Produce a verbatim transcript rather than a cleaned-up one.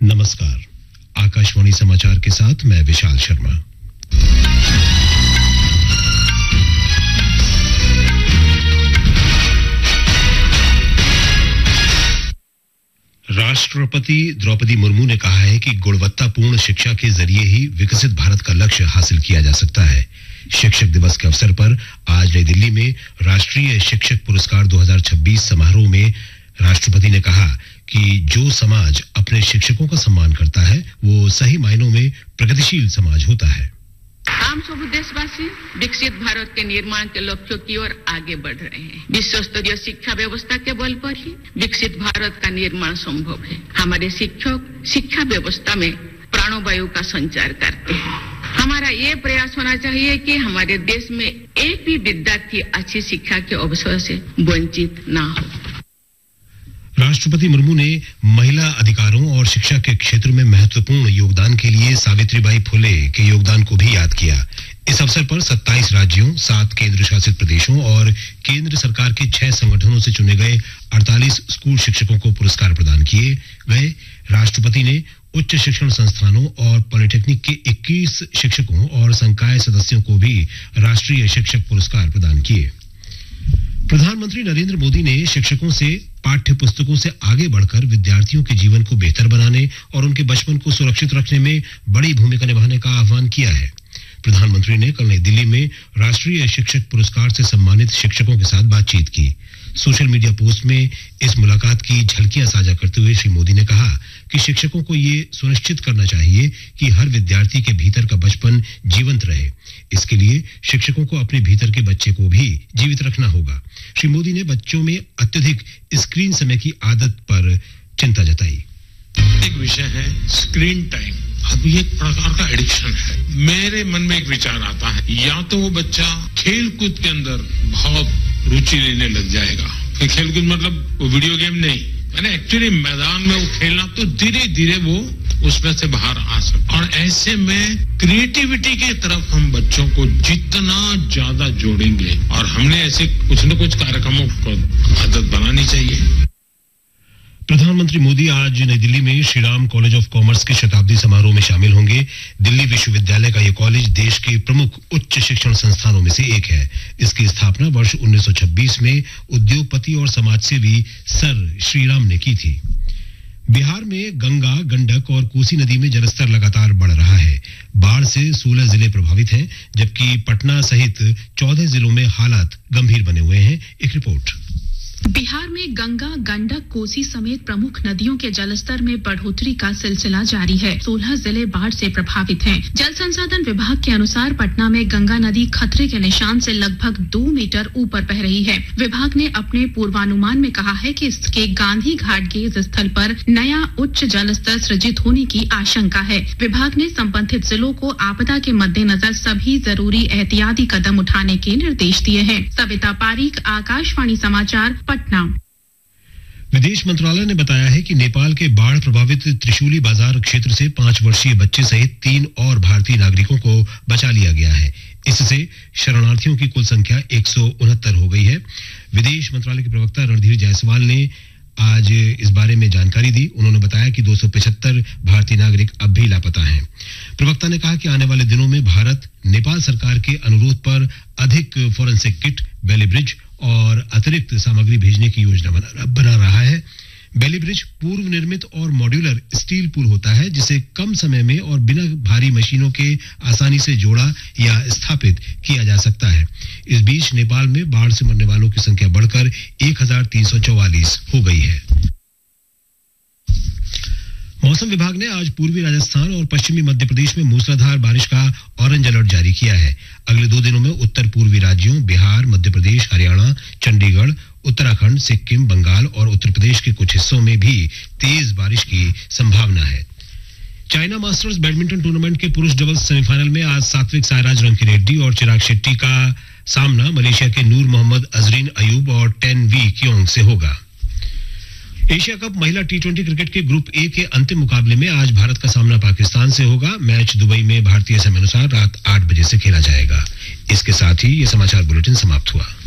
नमस्कार, आकाशवाणी समाचार के साथ मैं विशाल शर्मा। राष्ट्रपति द्रौपदी मुर्मू ने कहा है कि गुणवत्तापूर्ण शिक्षा के जरिए ही विकसित भारत का लक्ष्य हासिल किया जा सकता है। शिक्षक दिवस के अवसर पर आज नई दिल्ली में राष्ट्रीय शिक्षक पुरस्कार दो हज़ार छब्बीस समारोह में राष्ट्रपति ने कहा कि जो समाज अपने शिक्षकों का सम्मान करता है वो सही मायनों में प्रगतिशील समाज होता है। हम सब देशवासी विकसित भारत के निर्माण के लक्ष्यों की ओर आगे बढ़ रहे हैं। विश्व स्तरीय शिक्षा व्यवस्था के बल पर ही विकसित भारत का निर्माण संभव है। हमारे शिक्षक शिक्षा व्यवस्था में प्राणवायु का संचार करते हैं। हमारा ये प्रयास होना चाहिए कि हमारे देश में एक भी विद्यार्थी अच्छी शिक्षा के अवसर से वंचित ना हो। राष्ट्रपति मुर्मू ने महिला अधिकारों और शिक्षा के क्षेत्र में महत्वपूर्ण योगदान के लिए सावित्रीबाई फुले के योगदान को भी याद किया। इस अवसर पर सत्ताईस राज्यों, सात केंद्र शासित प्रदेशों और केंद्र सरकार के छह संगठनों से चुने गए अड़तालीस स्कूल शिक्षकों को पुरस्कार प्रदान किए गए। राष्ट्रपति ने उच्च शिक्षण संस्थानों और पॉलिटेक्निक के इक्कीस शिक्षकों और संकाय सदस्यों को भी राष्ट्रीय शिक्षक पुरस्कार प्रदान किए। प्रधानमंत्री नरेंद्र मोदी ने शिक्षकों से पाठ्य पुस्तकों से आगे बढ़कर विद्यार्थियों के जीवन को बेहतर बनाने और उनके बचपन को सुरक्षित रखने में बड़ी भूमिका निभाने का आह्वान किया है। प्रधानमंत्री ने कल नई दिल्ली में राष्ट्रीय शिक्षक पुरस्कार से सम्मानित शिक्षकों के साथ बातचीत की। सोशल मीडिया पोस्ट में इस मुलाकात की झलकियां साझा करते हुए श्री मोदी ने कहा कि शिक्षकों को ये सुनिश्चित करना चाहिए कि हर विद्यार्थी के भीतर का बचपन जीवंत रहे। इसके लिए शिक्षकों को अपने भीतर के बच्चे को भी जीवित रखना होगा। श्री मोदी ने बच्चों में अत्यधिक स्क्रीन समय की आदत पर चिंता जताई। एक विषय है स्क्रीन टाइम। अब ये एक प्रकार का एडिक्शन है। मेरे मन में एक विचार आता है, या तो वो बच्चा खेल कूद के अंदर बहुत रुचि लेने लग जाएगा। फिर खेल कूद मतलब वो वीडियो गेम नहीं, यानी एक्चुअली मैदान में वो खेलना, तो धीरे धीरे वो उसमें से बाहर आ सकता। और ऐसे में क्रिएटिविटी की तरफ हम बच्चों को जितना ज्यादा जोड़ेंगे, और हमने ऐसे कुछ न कुछ कार्यक्रमों को आदत बनानी चाहिए। प्रधानमंत्री मोदी आज नई दिल्ली में श्रीराम कॉलेज ऑफ कॉमर्स के शताब्दी समारोह में शामिल होंगे। दिल्ली विश्वविद्यालय का यह कॉलेज देश के प्रमुख उच्च शिक्षण संस्थानों में से एक है। इसकी स्थापना वर्ष उन्नीस सौ छब्बीस में उद्योगपति और समाजसेवी सर श्रीराम ने की थी। बिहार में गंगा, गंडक और कोसी नदी में जलस्तर लगातार बढ़ रहा है। बाढ़ से सोलह जिले प्रभावित हैं, जबकि पटना सहित चौदह जिलों में हालात गंभीर बने हुए हैं। एक रिपोर्ट। बिहार में गंगा, गंडक, कोसी समेत प्रमुख नदियों के जलस्तर में बढ़ोतरी का सिलसिला जारी है। सोलह जिले बाढ़ से प्रभावित हैं। जल संसाधन विभाग के अनुसार पटना में गंगा नदी खतरे के निशान से लगभग दो मीटर ऊपर बह रही है। विभाग ने अपने पूर्वानुमान में कहा है कि इसके गांधी घाट गेज स्थल पर नया उच्च जलस्तर सृजित होने की आशंका है। विभाग ने संबंधित जिलों को आपदा के मद्देनजर सभी जरूरी एहतियाती कदम उठाने के निर्देश दिए हैं। सविता पारीक, आकाशवाणी समाचार, पटना। विदेश मंत्रालय ने बताया है कि नेपाल के बाढ़ प्रभावित त्रिशूली बाजार क्षेत्र से पांच वर्षीय बच्चे सहित तीन और भारतीय नागरिकों को बचा लिया गया है। इससे शरणार्थियों की कुल संख्या एक सौ उनहत्तर हो गई है। विदेश मंत्रालय के प्रवक्ता रणधीर जायसवाल ने आज इस बारे में जानकारी दी। उन्होंने बताया कि दो सौ पचहत्तर भारतीय नागरिक अब भी लापता हैं। प्रवक्ता ने कहा कि आने वाले दिनों में भारत नेपाल सरकार के अनुरोध पर अधिक फोरेंसिक किट, बेली ब्रिज और अतिरिक्त सामग्री भेजने की योजना बना, बना रहा है। बेली ब्रिज पूर्व निर्मित और मॉड्यूलर स्टील पुल होता है, जिसे कम समय में और बिना भारी मशीनों के आसानी से जोड़ा या स्थापित किया जा सकता है। इस बीच नेपाल में बाढ़ से मरने वालों की संख्या बढ़कर एक हजार तीन सौ चौवालीस हो गई है। मौसम विभाग ने आज पूर्वी राजस्थान और पश्चिमी मध्य प्रदेश में मूसलाधार बारिश का ऑरेंज अलर्ट जारी किया है। अगले दो दिनों में उत्तर पूर्वी राज्यों बिहार, मध्य प्रदेश, हरियाणा, चंडीगढ़, उत्तराखंड, सिक्किम, बंगाल और उत्तर प्रदेश के कुछ हिस्सों में भी तेज बारिश की संभावना है। चाइना मास्टर्स बैडमिंटन टूर्नामेंट के पुरुष डबल्स सेमीफाइनल में आज सात्विक साईराज रंकीरेड्डी और चिराग शेट्टी का सामना मलेशिया के नूर मोहम्मद अजरीन अयूब और टेन वी क्योंग से होगा। एशिया कप महिला टी ट्वेंटी क्रिकेट के ग्रुप ए के अंतिम मुकाबले में आज भारत का सामना पाकिस्तान से होगा। मैच दुबई में भारतीय समय अनुसार रात आठ बजे से खेला जाएगा। इसके साथ ही ये समाचार बुलेटिन समाप्त हुआ।